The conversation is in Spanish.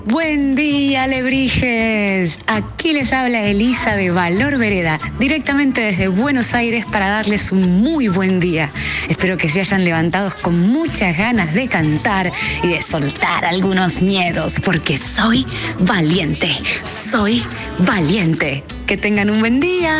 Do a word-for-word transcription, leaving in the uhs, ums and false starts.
Buen día, alebrijes. Aquí les habla Elisa de Valor Vereda, directamente desde Buenos Aires para darles un muy buen día. Espero que se hayan levantado con muchas ganas de cantar y de soltar algunos miedos, porque soy valiente, soy valiente. Que tengan un buen día.